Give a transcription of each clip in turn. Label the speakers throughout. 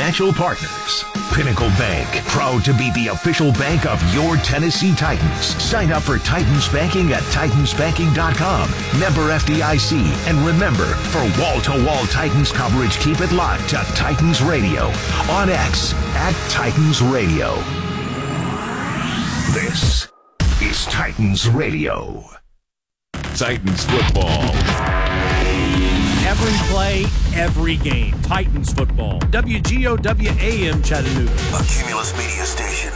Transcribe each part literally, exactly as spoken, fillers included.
Speaker 1: financial partners. Pinnacle Bank, proud to be the official bank of your Tennessee Titans. Sign up for Titans Banking at titans banking dot com. Member F D I C. And remember, for wall-to-wall Titans coverage, keep it locked to Titans Radio. On X, at Titans Radio. This is Titans Radio.
Speaker 2: Titans football.
Speaker 3: Every play, every game. Titans football. W G O W A M Chattanooga.
Speaker 4: A Cumulus Media Station.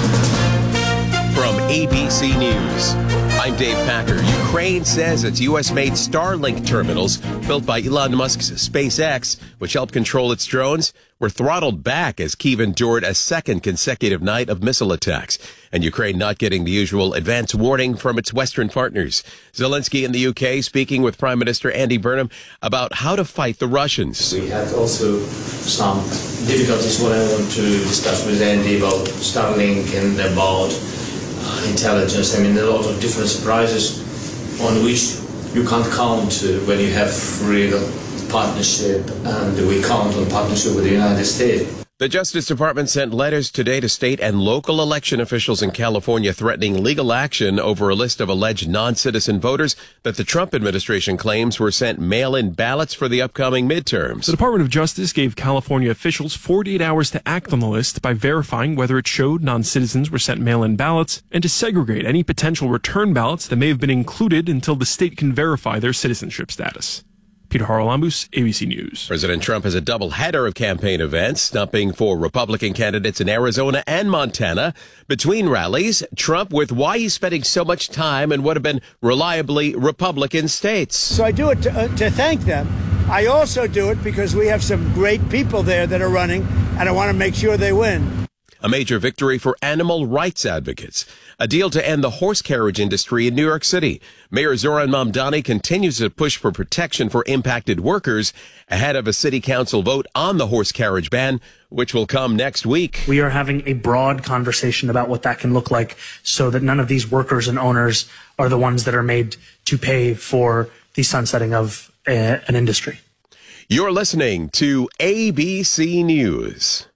Speaker 5: From A B C News, I'm Dave Packer. Ukraine says its U S-made Starlink terminals, built by Elon Musk's SpaceX, which helped control its drones, were throttled back as Kyiv endured a second consecutive night of missile attacks, and Ukraine not getting the usual advance warning from its Western partners. Zelensky in the U K speaking with Prime Minister Andy Burnham about how to fight the Russians.
Speaker 6: We had also some difficulties what I want to discuss with Andy about Starlink and about uh, intelligence. I mean, a lot of different surprises on which you can't count uh, when you have real partnership, and we count on partnership with the United States.
Speaker 5: The Justice Department sent letters today to state and local election officials in California threatening legal action over a list of alleged non-citizen voters that the Trump administration claims were sent mail-in ballots for the upcoming midterms.
Speaker 7: The Department of Justice gave California officials forty-eight hours to act on the list by verifying whether it showed non-citizens were sent mail-in ballots and to segregate any potential return ballots that may have been included until the state can verify their citizenship status. Peter Haralambous, A B C News.
Speaker 5: President Trump has a double header of campaign events, stumping for Republican candidates in Arizona and Montana. Between rallies, Trump with why he's spending so much time in what have been reliably Republican states.
Speaker 8: So I do it to, uh, to thank them. I also do it because we have some great people there that are running, and I want to make sure they win.
Speaker 5: A major victory for animal rights advocates. A deal to end the horse carriage industry in New York City. Mayor Zoran Mamdani continues to push for protection for impacted workers ahead of a city council vote on the horse carriage ban, which will come next week.
Speaker 9: We are having a broad conversation about what that can look like so that none of these workers and owners are the ones that are made to pay for the sunsetting of a, an industry.
Speaker 5: You're listening to A B C News.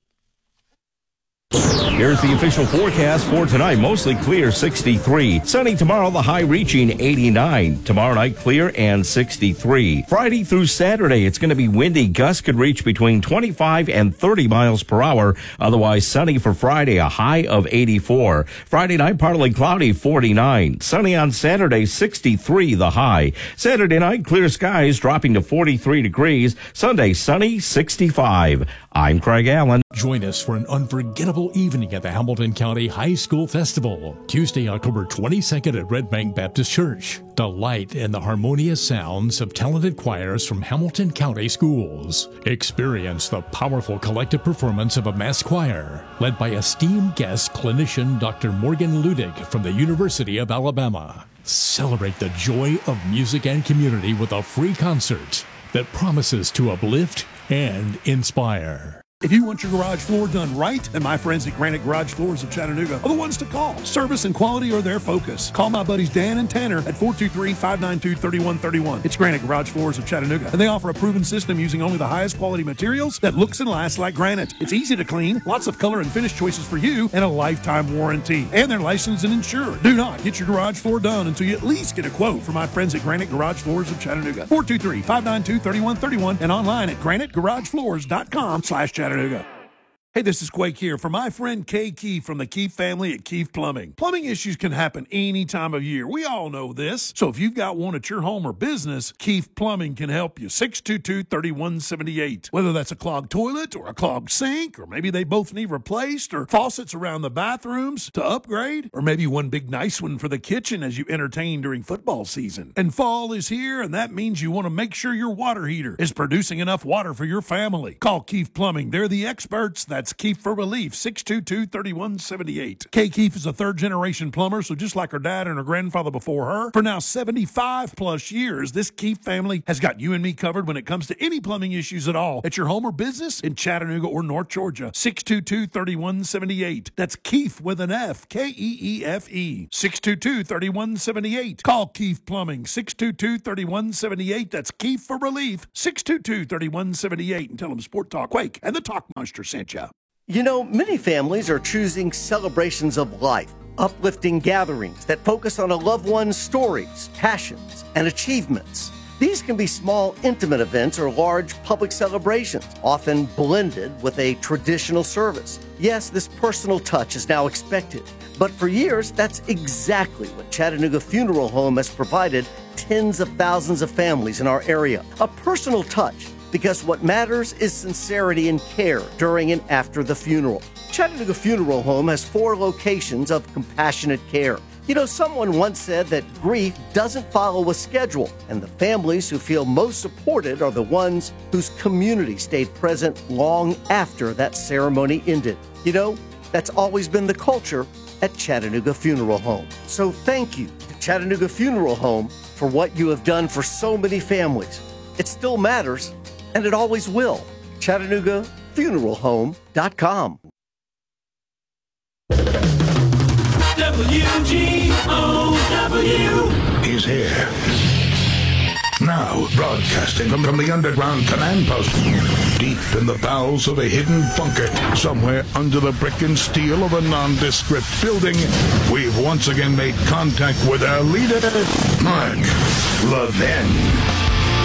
Speaker 2: Here's the official forecast for tonight. Mostly clear, sixty-three. Sunny tomorrow, the high reaching eighty-nine. Tomorrow night, clear and sixty-three. Friday through Saturday, it's going to be windy. Gusts could reach between twenty-five and thirty miles per hour. Otherwise, sunny for Friday, a high of eighty-four. Friday night, partly cloudy, forty-nine. Sunny on Saturday, sixty-three, the high. Saturday night, clear skies, dropping to forty-three degrees. Sunday, sunny, sixty-five. I'm Craig Allen.
Speaker 10: Join us for an unforgettable evening at the Hamilton County High School Festival. Tuesday, October twenty-second at Red Bank Baptist Church. Delight in the harmonious sounds of talented choirs from Hamilton County schools. Experience the powerful collective performance of a mass choir, led by esteemed guest clinician Doctor Morgan Ludig from the University of Alabama. Celebrate the joy of music and community with a free concert that promises to uplift and inspire.
Speaker 11: If you want your garage floor done right, then my friends at Granite Garage Floors of Chattanooga are the ones to call. Service and quality are their focus. Call my buddies Dan and Tanner at four two three, five nine two, three one three one. It's Granite Garage Floors of Chattanooga, and they offer a proven system using only the highest quality materials that looks and lasts like granite. It's easy to clean, lots of color and finish choices for you, and a lifetime warranty. And they're licensed and insured. Do not get your garage floor done until you at least get a quote from my friends at Granite Garage Floors of Chattanooga. four two three, five nine two, three one three one and online at granite garage floors dot com slash Chattanooga. Hey, this is Quake here for my friend Kay Keefe from the Keefe family at Keefe Plumbing. Plumbing issues can happen any time of year. We all know this. So if you've got one at your home or business, Keefe Plumbing can help you. six two two, three one seven eight. Whether that's a clogged toilet or a clogged sink, or maybe they both need replaced, or faucets around the bathrooms to upgrade, or maybe one big nice one for the kitchen as you entertain during football season. And fall is here, and that means you want to make sure your water heater is producing enough water for your family. Call Keefe Plumbing. They're the experts that That's Keefe for Relief, six two two, three one seven eight. Kay Keefe is a third-generation plumber, so just like her dad and her grandfather before her, for now seventy-five plus years, this Keefe family has got you and me covered when it comes to any plumbing issues at all at your home or business in Chattanooga or North Georgia. six two two, three one seven eight. That's Keefe with an F, K E E F E. six two two, three one seven eight. Call Keefe Plumbing, six two two, three one seven eight. That's Keefe for Relief, six two two, three one seven eight. And tell them Sport Talk Quake and the Talk Monster sent you.
Speaker 12: You know, many families are choosing celebrations of life, uplifting gatherings that focus on a loved one's stories, passions, and achievements. These can be small, intimate events or large public celebrations, often blended with a traditional service. Yes, this personal touch is now expected, but for years, that's exactly what Chattanooga Funeral Home has provided tens of thousands of families in our area. A personal touch, because what matters is sincerity and care during and after the funeral. Chattanooga Funeral Home has four locations of compassionate care. You know, someone once said that grief doesn't follow a schedule, and the families who feel most supported are the ones whose community stayed present long after that ceremony ended. You know, that's always been the culture at Chattanooga Funeral Home. So thank you to Chattanooga Funeral Home for what you have done for so many families. It still matters, and it always will. Chattanooga Funeral Home dot com.
Speaker 13: W G O W
Speaker 1: He's here. Now, broadcasting from, from the underground command post, deep in the bowels of a hidden bunker, somewhere under the brick and steel of a nondescript building, we've once again made contact with our leader, Mark Levin.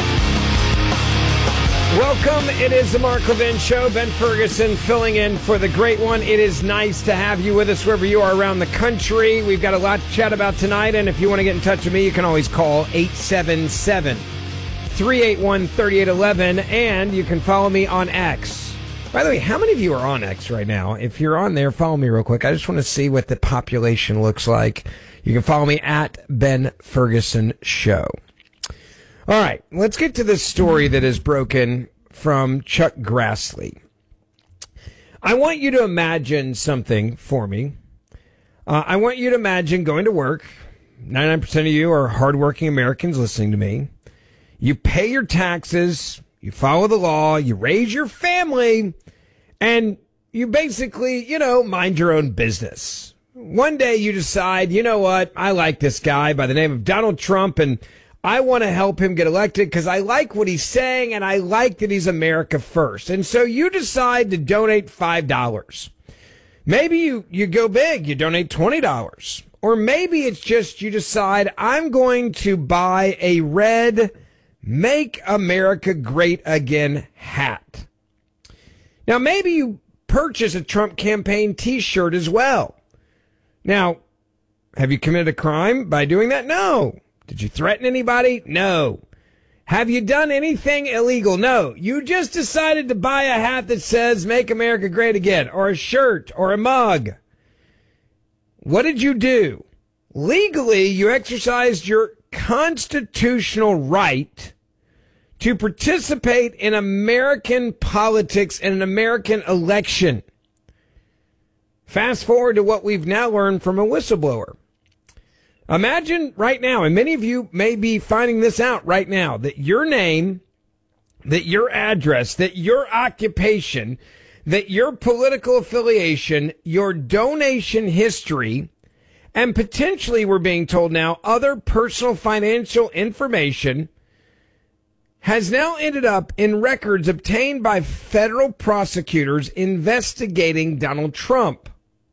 Speaker 14: Welcome. It is the Mark Levin Show. Ben Ferguson filling in for the great one. It is nice to have you with us wherever you are around the country. We've got a lot to chat about tonight, and if you want to get in touch with me, you can always call eight seven seven, three eight one, three eight one one, and you can follow me on X. By the way, how many of you are on X right now? If you're on there, follow me real quick. I just want to see what the population looks like. You can follow me at Ben Ferguson Show. All right, let's get to this story that is broken from Chuck Grassley. I want you to imagine something for me. Uh, I want you to imagine going to work. ninety-nine percent of you are hardworking Americans listening to me. You pay your taxes, you follow the law, you raise your family, and you basically, you know, mind your own business. One day you decide, you know what, I like this guy by the name of Donald Trump, and I want to help him get elected because I like what he's saying and I like that he's America first. And so you decide to donate five dollars. Maybe you, you go big, you donate twenty dollars. Or maybe it's just you decide I'm going to buy a red Make America Great Again hat. Now, maybe you purchase a Trump campaign t-shirt as well. Now, have you committed a crime by doing that? No. Did you threaten anybody? No. Have you done anything illegal? No. You just decided to buy a hat that says Make America Great Again, or a shirt, or a mug. What did you do? Legally, you exercised your constitutional right to participate in American politics and an American election. Fast forward to what we've now learned from a whistleblower. Imagine right now, and many of you may be finding this out right now, that your name, that your address, that your occupation, that your political affiliation, your donation history, and potentially, we're being told now, other personal financial information has now ended up in records obtained by federal prosecutors investigating Donald Trump.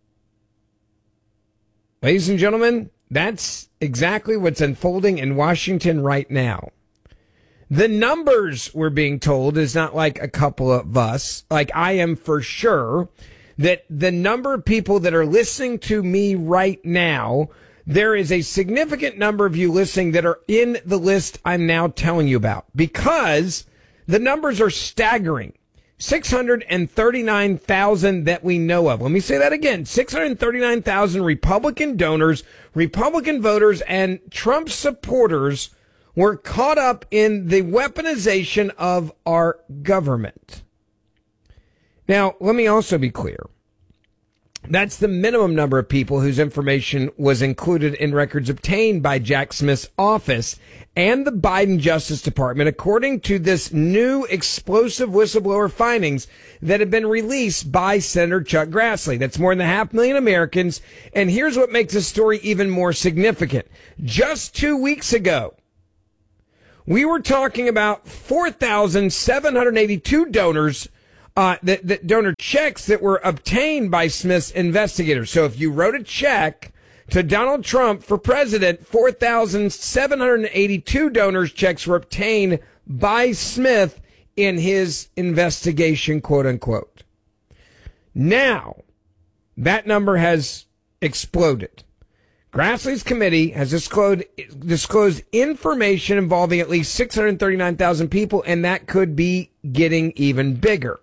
Speaker 14: Ladies and gentlemen, that's exactly what's unfolding in Washington right now. The numbers we're being told is not like a couple of us. Like I am for sure that the number of people that are listening to me right now, there is a significant number of you listening that are in the list I'm now telling you about because the numbers are staggering. six hundred thirty-nine thousand that we know of. Let me say that again. six hundred thirty-nine thousand Republican donors, Republican voters, and Trump supporters were caught up in the weaponization of our government. Now, let me also be clear. That's the minimum number of people whose information was included in records obtained by Jack Smith's office and the Biden Justice Department, according to this new explosive whistleblower findings that have been released by Senator Chuck Grassley. That's more than a half million Americans. And here's what makes this story even more significant. Just two weeks ago, we were talking about four thousand seven hundred eighty-two donors Uh, that, that donor checks that were obtained by Smith's investigators. So if you wrote a check to Donald Trump for president, four thousand seven hundred eighty-two donors checks were obtained by Smith in his investigation, quote unquote. Now, that number has exploded. Grassley's committee has disclosed, disclosed information involving at least six hundred thirty-nine thousand people, and that could be getting even bigger.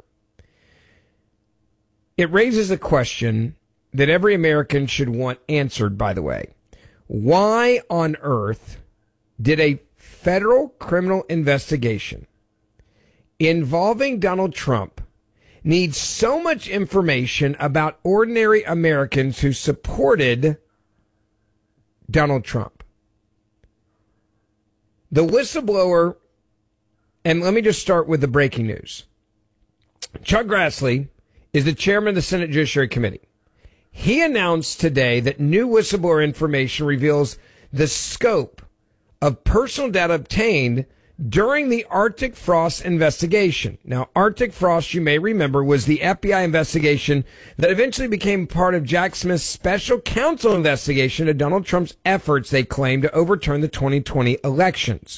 Speaker 14: It raises a question that every American should want answered, by the way. Why on earth did a federal criminal investigation involving Donald Trump need so much information about ordinary Americans who supported Donald Trump? The whistleblower, and let me just start with the breaking news. Chuck Grassley is the chairman of the Senate Judiciary Committee. He announced today that new whistleblower information reveals the scope of personal data obtained during the Arctic Frost investigation. Now, Arctic Frost, you may remember, was the F B I investigation that eventually became part of Jack Smith's special counsel investigation of Donald Trump's efforts, they claim, to overturn the twenty twenty elections.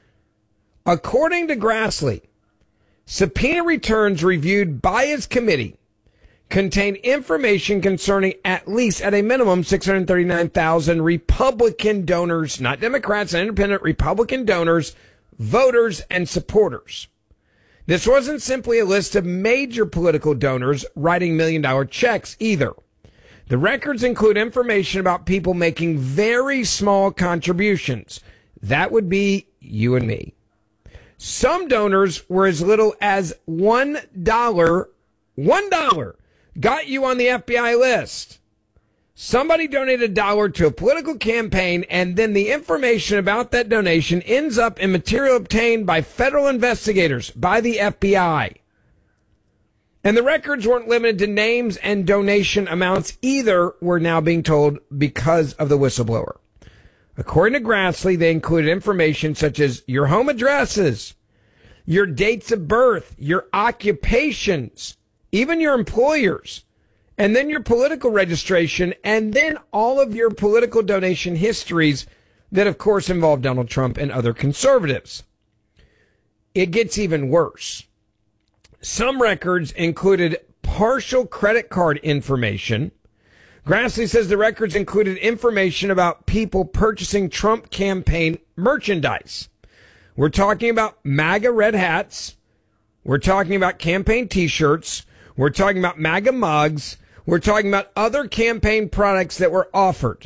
Speaker 14: According to Grassley, subpoena returns reviewed by his committee contain information concerning at least, at a minimum, six hundred thirty-nine thousand Republican donors, not Democrats, and independent Republican donors, voters, and supporters. This wasn't simply a list of major political donors writing million-dollar checks either. The records include information about people making very small contributions. That would be you and me. Some donors were as little as one dollar, one dollar, got you on the F B I list. Somebody donated a dollar to a political campaign, and then the information about that donation ends up in material obtained by federal investigators, by the F B I. And the records weren't limited to names and donation amounts either, we're now being told, because of the whistleblower. According to Grassley, they included information such as your home addresses, your dates of birth, your occupations, even your employers, and then your political registration, and then all of your political donation histories that, of course, involve Donald Trump and other conservatives. It gets even worse. Some records included partial credit card information. Grassley says the records included information about people purchasing Trump campaign merchandise. We're talking about MAGA red hats. We're talking about campaign T-shirts. We're talking about MAGA mugs. We're talking about other campaign products that were offered.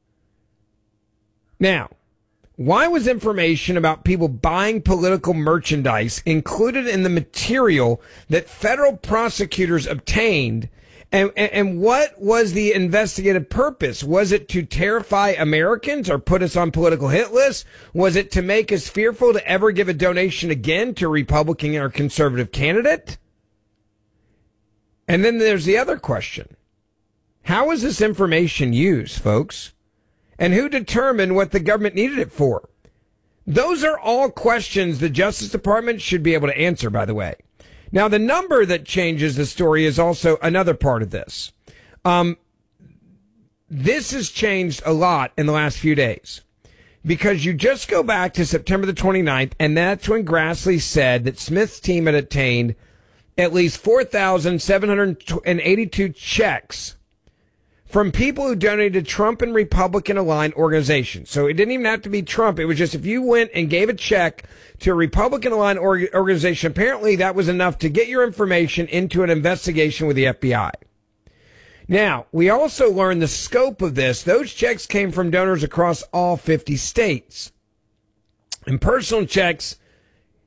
Speaker 14: Now, why was information about people buying political merchandise included in the material that federal prosecutors obtained? And, and, and what was the investigative purpose? Was it to terrify Americans or put us on political hit lists? Was it to make us fearful to ever give a donation again to a Republican or conservative candidate? And then there's the other question. How was this information used, folks? And who determined what the government needed it for? Those are all questions the Justice Department should be able to answer, by the way. Now, the number that changes the story is also another part of this. Um, this has changed a lot in the last few days because you just go back to September the twenty-ninth, and that's when Grassley said that Smith's team had obtained at least four thousand seven hundred eighty-two checks from people who donated to Trump and Republican-aligned organizations. So it didn't even have to be Trump. It was just if you went and gave a check to a Republican-aligned org- organization, apparently that was enough to get your information into an investigation with the F B I. Now, we also learned the scope of this. Those checks came from donors across all fifty states. And personal checks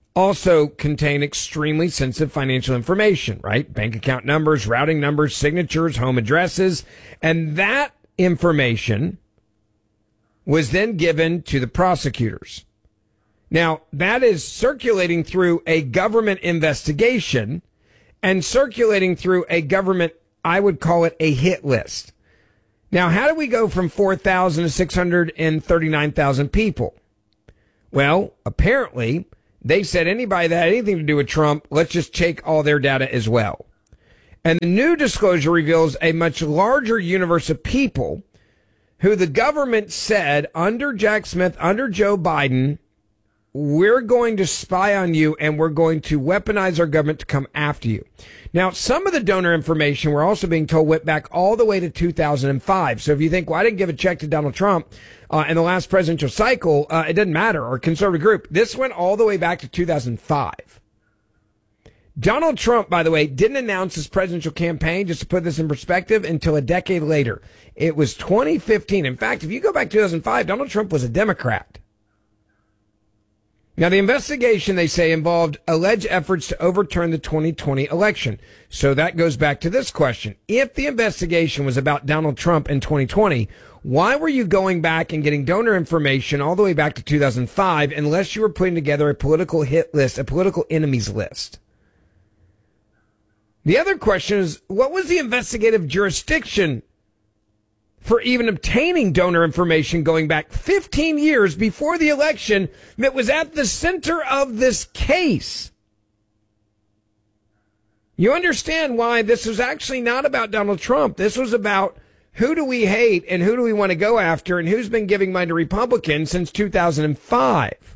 Speaker 14: also contain extremely sensitive financial information, right? Bank account numbers, routing numbers, signatures, home addresses. And that information was then given to the prosecutors. Now, that is circulating through a government investigation and circulating through a government, I would call it a hit list. Now, how do we go from four thousand to six hundred thirty-nine thousand people? Well, apparently, they said anybody that had anything to do with Trump, let's just take all their data as well. And the new disclosure reveals a much larger universe of people who the government said under Jack Smith, under Joe Biden, we're going to spy on you and we're going to weaponize our government to come after you. Now, some of the donor information we're also being told went back all the way to two thousand five. So if you think, well, I didn't give a check to Donald Trump uh, in the last presidential cycle, uh, it doesn't matter, or conservative group. This went all the way back to two thousand five. Donald Trump, by the way, didn't announce his presidential campaign, just to put this in perspective, until a decade later. It was twenty fifteen. In fact, if you go back to two thousand five, Donald Trump was a Democrat. Now, the investigation, they say, involved alleged efforts to overturn the twenty twenty election. So that goes back to this question. If the investigation was about Donald Trump in twenty twenty, why were you going back and getting donor information all the way back to two thousand five unless you were putting together a political hit list, a political enemies list? The other question is, what was the investigative jurisdiction for even obtaining donor information going back fifteen years before the election that was at the center of this case? You understand why this was actually not about Donald Trump. This was about who do we hate and who do we want to go after and who's been giving money to Republicans since two thousand five.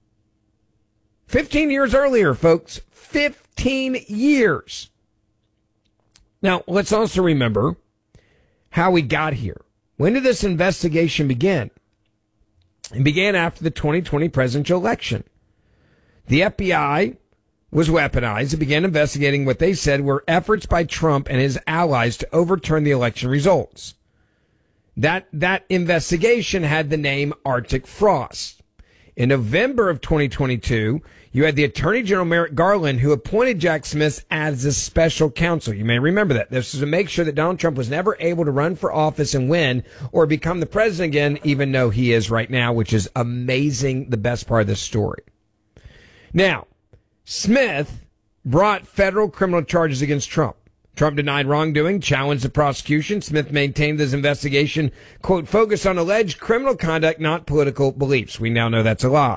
Speaker 14: fifteen years earlier, folks. fifteen years. Now, let's also remember how we got here. When did this investigation begin? It began after the twenty twenty presidential election. The F B I was weaponized. It began investigating what they said were efforts by Trump and his allies to overturn the election results. That, that investigation had the name Arctic Frost. In November of twenty twenty-two, you had the Attorney General Merrick Garland, who appointed Jack Smith as a special counsel. You may remember that. This was to make sure that Donald Trump was never able to run for office and win or become the president again, even though he is right now, which is amazing, the best part of this story. Now, Smith brought federal criminal charges against Trump. Trump denied wrongdoing, challenged the prosecution. Smith maintained this investigation, quote, focused on alleged criminal conduct, not political beliefs. We now know that's a lie.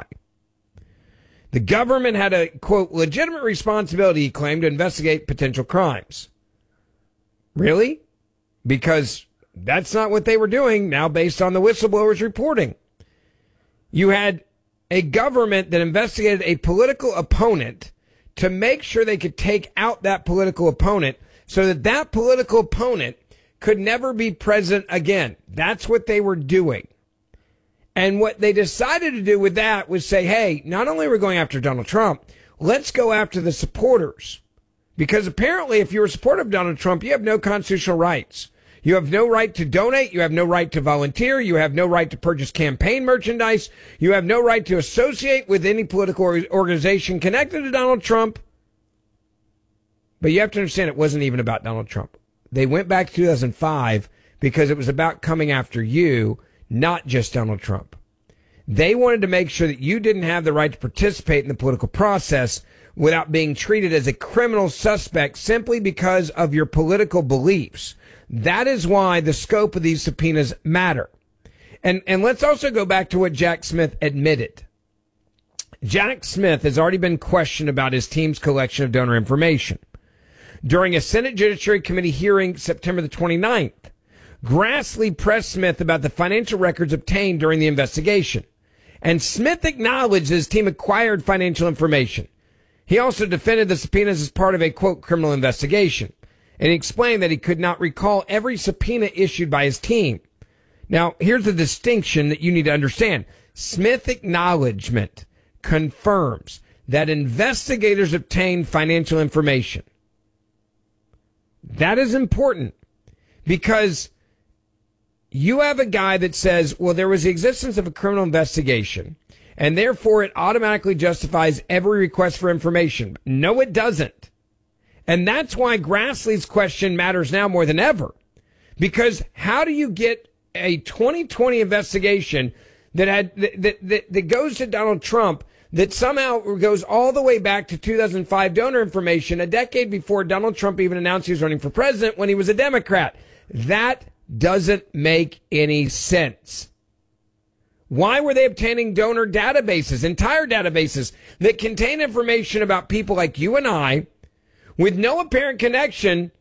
Speaker 14: The government had a, quote, legitimate responsibility, he claimed, to investigate potential crimes. Really? Because that's not what they were doing now based on the whistleblowers reporting. You had a government that investigated a political opponent to make sure they could take out that political opponent so that that political opponent could never be president again. That's what they were doing. And what they decided to do with that was say, hey, not only are we going after Donald Trump, let's go after the supporters. Because apparently if you're a supporter of Donald Trump, you have no constitutional rights. You have no right to donate. You have no right to volunteer. You have no right to purchase campaign merchandise. You have no right to associate with any political organization connected to Donald Trump. But you have to understand it wasn't even about Donald Trump. They went back to two thousand five because it was about coming after you, not just Donald Trump. They wanted to make sure that you didn't have the right to participate in the political process without being treated as a criminal suspect simply because of your political beliefs. That is why the scope of these subpoenas matter. And, and let's also go back to what Jack Smith admitted. Jack Smith has already been questioned about his team's collection of donor information. During a Senate Judiciary Committee hearing September the twenty-ninth, Grassley pressed Smith about the financial records obtained during the investigation. And Smith acknowledged his team acquired financial information. He also defended the subpoenas as part of a, quote, criminal investigation. And he explained that he could not recall every subpoena issued by his team. Now, here's the distinction that you need to understand. Smith acknowledgement confirms that investigators obtained financial information. That is important because you have a guy that says, well, there was the existence of a criminal investigation and therefore it automatically justifies every request for information. No, it doesn't. And that's why Grassley's question matters now more than ever. Because how do you get a twenty twenty investigation that had that, that, that goes to Donald Trump that somehow goes all the way back to two thousand five donor information, a decade before Donald Trump even announced he was running for president when he was a Democrat? That doesn't make any sense. Why were they obtaining donor databases, entire databases that contain information about people like you and I with no apparent connection